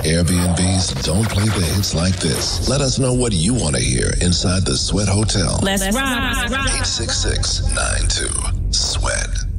Airbnbs don't play the hits like this. Let us know what you want to hear inside the Sweat Hotel. Let's ride. 866-92-SWEAT.